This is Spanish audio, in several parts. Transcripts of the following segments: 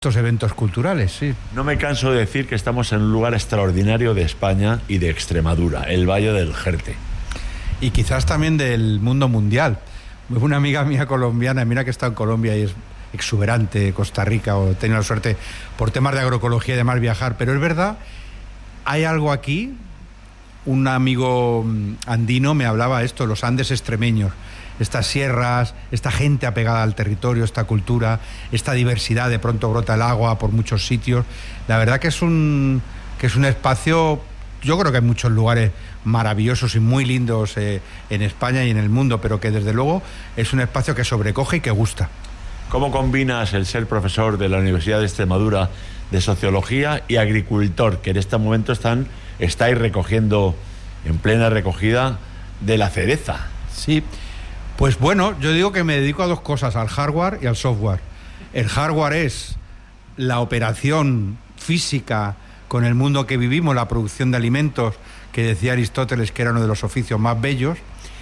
estos eventos culturales, sí. No me canso de decir que estamos en un lugar extraordinario de España y de Extremadura, el Valle del Jerte. Y quizás también del mundo mundial. Una amiga mía colombiana, mira que está en Colombia y es exuberante, Costa Rica, o he tenido la suerte por temas de agroecología y demás viajar, pero es verdad, hay algo aquí. Un amigo andino me hablaba esto, los Andes extremeños, estas sierras, esta gente apegada al territorio, esta cultura, esta diversidad, de pronto brota el agua por muchos sitios. La verdad que es un espacio, yo creo que hay muchos lugares maravillosos y muy lindos en España y en el mundo, pero que desde luego es un espacio que sobrecoge y que gusta. ¿Cómo combinas el ser profesor de la Universidad de Extremadura de Sociología y agricultor, que en este momento estáis recogiendo, en plena recogida de la cereza? Sí, pues bueno, yo digo que me dedico a dos cosas, al hardware y al software. El hardware es la operación física con el mundo que vivimos, la producción de alimentos, que decía Aristóteles que era uno de los oficios más bellos,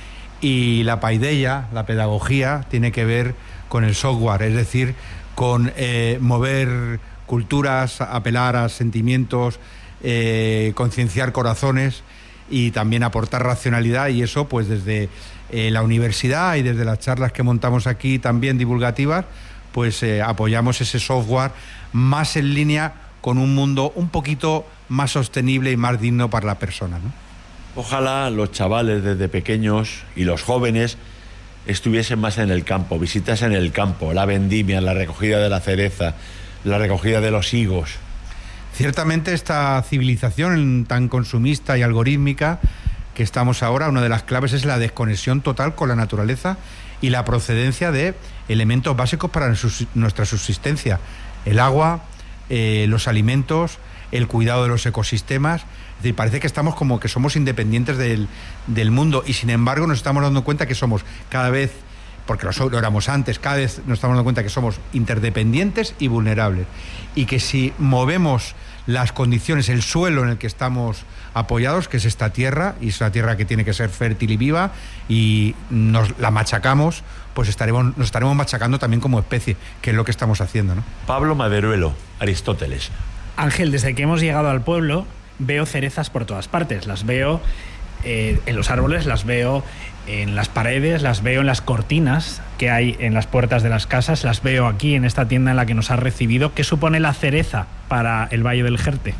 y la paideia, la pedagogía, tiene que ver con el software, es decir, con mover culturas, apelar a sentimientos, concienciar corazones y también aportar racionalidad, y eso pues desde la universidad y desde las charlas que montamos aquí también divulgativas, pues apoyamos ese software más en línea con un mundo un poquito más sostenible y más digno para la persona, ¿no? Ojalá los chavales desde pequeños y los jóvenes estuviesen más en el campo, visitas en el campo, la vendimia, la recogida de la cereza, la recogida de los higos. Ciertamente esta civilización tan consumista y algorítmica que estamos ahora, una de las claves es la desconexión total con la naturaleza y la procedencia de elementos básicos para nuestra subsistencia: el agua, los alimentos, el cuidado de los ecosistemas. Es decir, parece que estamos como que somos independientes del mundo, y sin embargo nos estamos dando cuenta que somos cada vez, porque lo éramos antes, cada vez nos estamos dando cuenta que somos interdependientes y vulnerables, y que si movemos las condiciones, el suelo en el que estamos apoyados, que es esta tierra, y es una tierra que tiene que ser fértil y viva, y nos la machacamos, pues nos estaremos machacando también como especie, que es lo que estamos haciendo, ¿no? Pablo Maderuelo, Aristóteles. Ángel, desde que hemos llegado al pueblo veo cerezas por todas partes. Las veo en los árboles, las veo en las paredes, las veo en las cortinas que hay en las puertas de las casas, las veo aquí en esta tienda en la que nos has recibido. ¿Qué supone la cereza para el Valle del Jerte?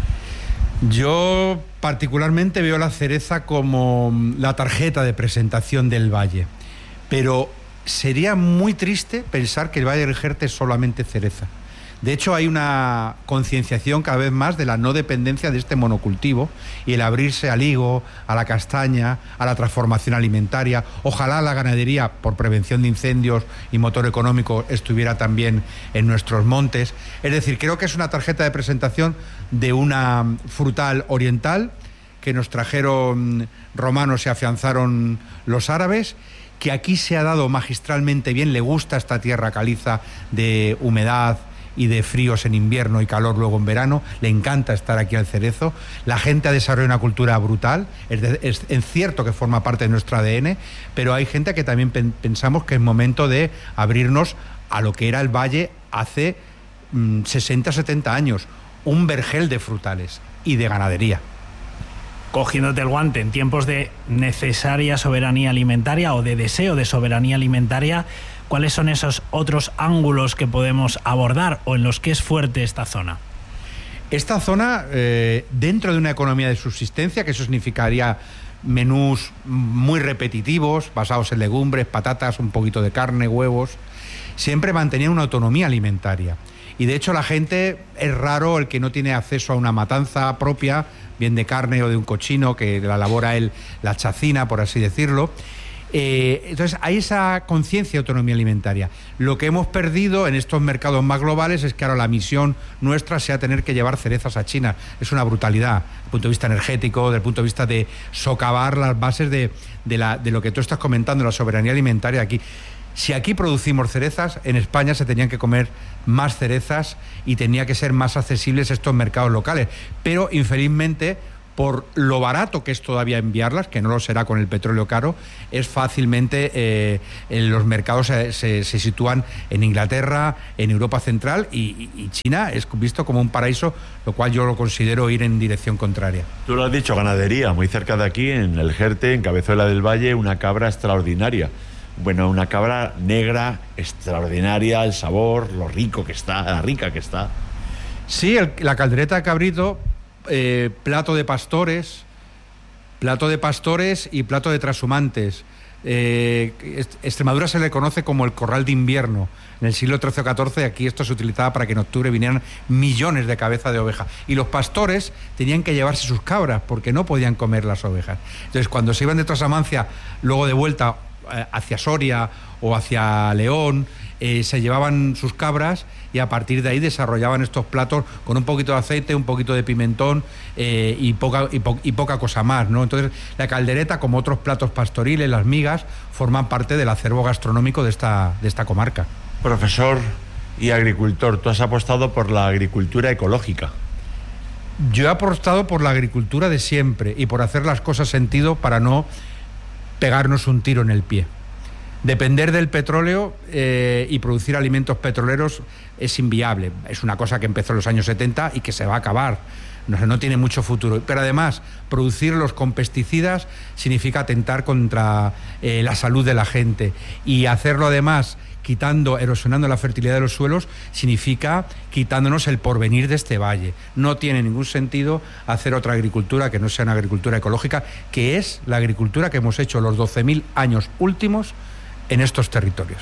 Yo particularmente veo la cereza como la tarjeta de presentación del valle, pero sería muy triste pensar que el Valle del Jerte es solamente cereza. De hecho, hay una concienciación cada vez más de la no dependencia de este monocultivo y el abrirse al higo, a la castaña, a la transformación alimentaria. Ojalá la ganadería, por prevención de incendios y motor económico, estuviera también en nuestros montes. Es decir, creo que es una tarjeta de presentación de una frutal oriental que nos trajeron romanos y afianzaron los árabes, que aquí se ha dado magistralmente bien. Le gusta esta tierra caliza de humedad y de fríos en invierno y calor luego en verano. Le encanta estar aquí al cerezo. La gente ha desarrollado una cultura brutal. Es cierto que forma parte de nuestro ADN, pero hay gente que también pensamos que es momento de abrirnos a lo que era el valle hace 60, 70 años, un vergel de frutales y de ganadería. Cogiéndote el guante, en tiempos de necesaria soberanía alimentaria o de deseo de soberanía alimentaria, ¿cuáles son esos otros ángulos que podemos abordar o en los que es fuerte esta zona? Esta zona, dentro de una economía de subsistencia, que eso significaría menús muy repetitivos, basados en legumbres, patatas, un poquito de carne, huevos, siempre mantenía una autonomía alimentaria. Y de hecho la gente, es raro el que no tiene acceso a una matanza propia, bien de carne o de un cochino, que la elabora él, la chacina, por así decirlo. Entonces hay esa conciencia de autonomía alimentaria. Lo que hemos perdido en estos mercados más globales es que ahora la misión nuestra sea tener que llevar cerezas a China. Es una brutalidad, desde el punto de vista energético, desde el punto de vista de socavar las bases de lo que tú estás comentando, la soberanía alimentaria aquí. Si aquí producimos cerezas, en España se tenían que comer más cerezas y tenía que ser más accesibles estos mercados locales. Pero, infelizmente, por lo barato que es todavía enviarlas, que no lo será con el petróleo caro, es fácilmente, en los mercados se sitúan en Inglaterra, en Europa Central, y China es visto como un paraíso, lo cual yo lo considero ir en dirección contraria. Tú lo has dicho, ganadería, muy cerca de aquí, en el Jerte, en Cabezuela del Valle, una cabra extraordinaria. Bueno, una cabra negra, extraordinaria, el sabor, lo rico que está, la rica que está. Sí, la caldereta de cabrito, plato de pastores y plato de trashumantes. Extremadura se le conoce como el corral de invierno. En el siglo XIII o XIV aquí esto se utilizaba para que en octubre vinieran millones de cabezas de oveja. Y los pastores tenían que llevarse sus cabras porque no podían comer las ovejas. Entonces, cuando se iban de Trasamancia, luego de vuelta hacia Soria o hacia León, se llevaban sus cabras y a partir de ahí desarrollaban estos platos con un poquito de aceite, un poquito de pimentón y poca cosa más, ¿no? Entonces la caldereta, como otros platos pastoriles, las migas, forman parte del acervo gastronómico de esta comarca. Profesor y agricultor, tú has apostado por la agricultura ecológica. Yo he apostado por la agricultura de siempre y por hacer las cosas sentido para no pegarnos un tiro en el pie. Depender del petróleo y producir alimentos petroleros es inviable. Es una cosa que empezó en los años 70 y que se va a acabar. No tiene mucho futuro. Pero además, producirlos con pesticidas significa atentar contra la salud de la gente. Y hacerlo además erosionando la fertilidad de los suelos, significa quitándonos el porvenir de este valle. No tiene ningún sentido hacer otra agricultura que no sea una agricultura ecológica, que es la agricultura que hemos hecho los 12.000 años últimos en estos territorios.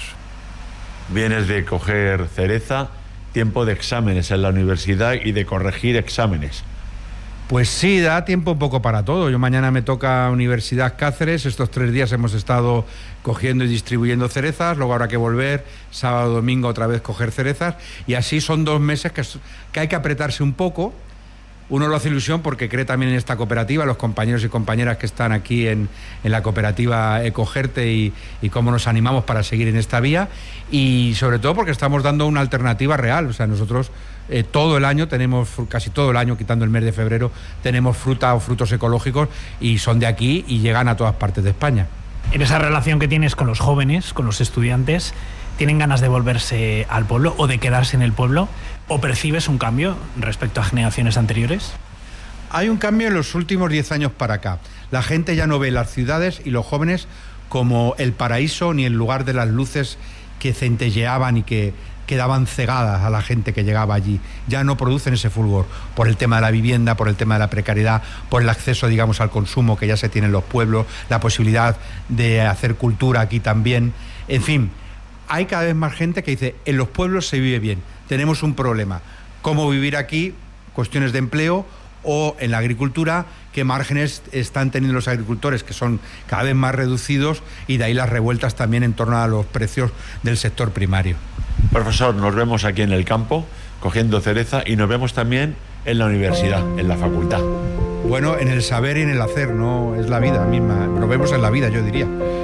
Vienes de coger cereza, tiempo de exámenes en la universidad y de corregir exámenes. Pues sí, da tiempo un poco para todo. Yo mañana me toca Universidad Cáceres, estos 3 días hemos estado cogiendo y distribuyendo cerezas, luego habrá que volver, sábado, domingo otra vez coger cerezas, y así son 2 meses que hay que apretarse un poco. Uno lo hace ilusión porque cree también en esta cooperativa, los compañeros y compañeras que están aquí en la cooperativa Ecogerte y cómo nos animamos para seguir en esta vía, y sobre todo porque estamos dando una alternativa real. O sea, nosotros todo el año tenemos, casi todo el año, quitando el mes de febrero, tenemos fruta o frutos ecológicos y son de aquí y llegan a todas partes de España. En esa relación que tienes con los jóvenes, con los estudiantes, ¿tienen ganas de volverse al pueblo o de quedarse en el pueblo? ¿O percibes un cambio respecto a generaciones anteriores? Hay un cambio en los últimos 10 años para acá. La gente ya no ve las ciudades y los jóvenes como el paraíso ni el lugar de las luces que centelleaban y que quedaban cegadas a la gente que llegaba allí. Ya no producen ese fulgor por el tema de la vivienda, por el tema de la precariedad, por el acceso, digamos, al consumo que ya se tiene en los pueblos, la posibilidad de hacer cultura aquí también. En fin, hay cada vez más gente que dice, en los pueblos se vive bien, tenemos un problema. ¿Cómo vivir aquí? Cuestiones de empleo, o en la agricultura, qué márgenes están teniendo los agricultores, que son cada vez más reducidos, y de ahí las revueltas también en torno a los precios del sector primario. Profesor, nos vemos aquí en el campo cogiendo cereza y nos vemos también en la universidad, en la facultad. Bueno, en el saber y en el hacer, no es la vida misma. Nos vemos en la vida, yo diría.